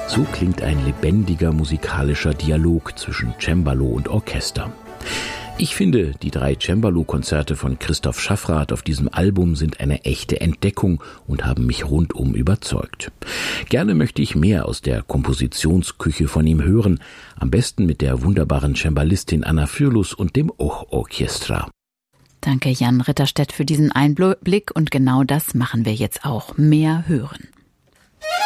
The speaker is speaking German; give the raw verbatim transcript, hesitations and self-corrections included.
So klingt ein lebendiger musikalischer Dialog zwischen Cembalo und Orchester. Ich finde, die drei Cembalo-Konzerte von Christoph Schaffrath auf diesem Album sind eine echte Entdeckung und haben mich rundum überzeugt. Gerne möchte ich mehr aus der Kompositionsküche von ihm hören, am besten mit der wunderbaren Cembalistin Anna Fürlus und dem Och Orchestra. Danke Jan Ritterstedt für diesen Einblick und genau das machen wir jetzt auch, mehr hören.